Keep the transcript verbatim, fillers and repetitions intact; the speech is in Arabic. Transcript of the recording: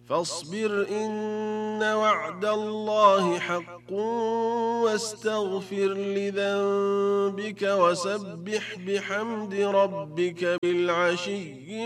فاصبر إن وعد الله حق واستغفر لذنبك وسبح بحمد ربك بالعشي